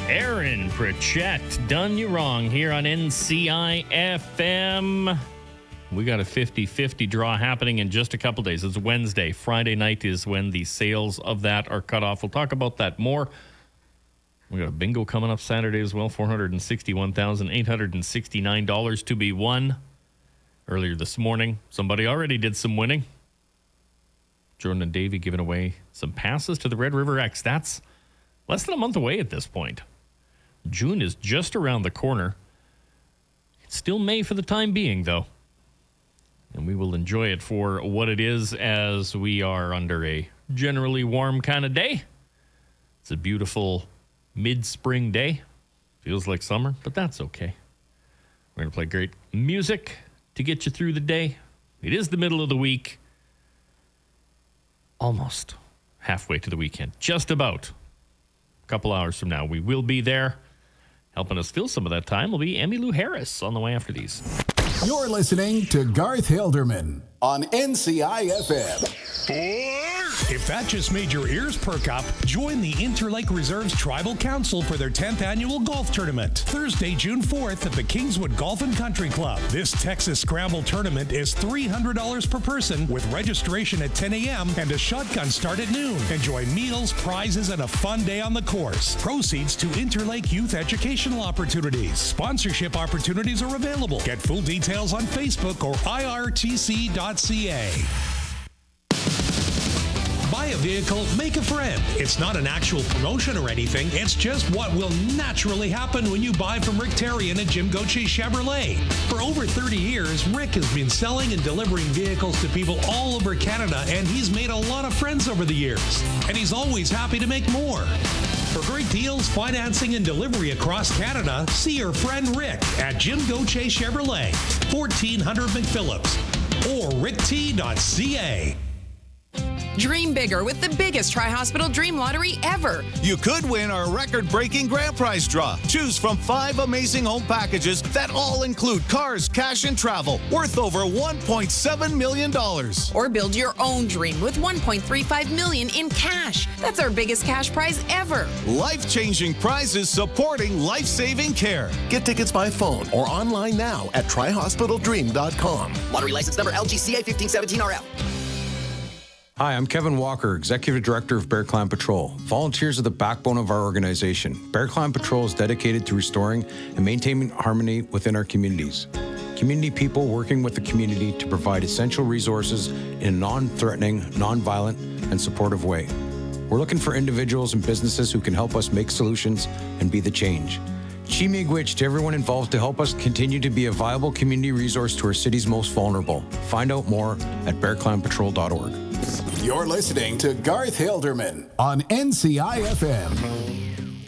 Aaron Pritchett, Done You Wrong here on NCI-FM. We got a 50-50 draw happening in just a couple days. It's Wednesday. Friday night is when the sales of that are cut off. We'll talk about that more. We got a bingo coming up Saturday as well. $461,869 to be won. Earlier this morning, somebody already did some winning. Jordan and Davey giving away some passes to the Red River X. That's less than a month away at this point. June is just around the corner. It's still May for the time being, though. And we will enjoy it for what it is as we are under a generally warm kind of day. It's a beautiful mid-spring day. Feels like summer, but that's okay. We're going to play great music to get you through the day. It is the middle of the week. Almost halfway to the weekend. Just about. A couple hours from now, we will be there. Helping us fill some of that time will be Emmylou Harris on the way after these. You're listening to Garth Hilderman on NCI-FM. If that just made your ears perk up, join the Interlake Reserves Tribal Council for their 10th annual golf tournament. Thursday, June 4th at the Kingswood Golf and Country Club. This Texas Scramble tournament is $300 per person with registration at 10 a.m. and a shotgun start at noon. Enjoy meals, prizes, and a fun day on the course. Proceeds to Interlake Youth Educational Opportunities. Sponsorship opportunities are available. Get full details on Facebook or irtc.ca. Buy a vehicle, make a friend. It's not an actual promotion or anything. It's just what will naturally happen when you buy from Rick Terrian at Jim Gauthier Chevrolet. For over 30 years, Rick has been selling and delivering vehicles to people all over Canada, and he's made a lot of friends over the years. And he's always happy to make more. For great deals, financing, and delivery across Canada, see your friend Rick at Jim Gauthier Chevrolet, 1400 McPhillips, or rickt.ca. Dream bigger with the biggest Tri-Hospital Dream Lottery ever. You could win our record-breaking grand prize draw. Choose from 5 amazing home packages that all include cars, cash, and travel worth over $1.7 million. Or build your own dream with $1.35 million in cash. That's our biggest cash prize ever. Life-changing prizes supporting life-saving care. Get tickets by phone or online now at tryhospitaldream.com. Lottery license number LGCA 1517RL. Hi, I'm Kevin Walker, Executive Director of Bear Clan Patrol. Volunteers are the backbone of our organization. Bear Clan Patrol is dedicated to restoring and maintaining harmony within our communities. Community people working with the community to provide essential resources in a non-threatening, non-violent, and supportive way. We're looking for individuals and businesses who can help us make solutions and be the change. Chi-miigwech to everyone involved to help us continue to be a viable community resource to our city's most vulnerable. Find out more at bearclanpatrol.org. You're listening to Garth Hilderman on NCI-FM.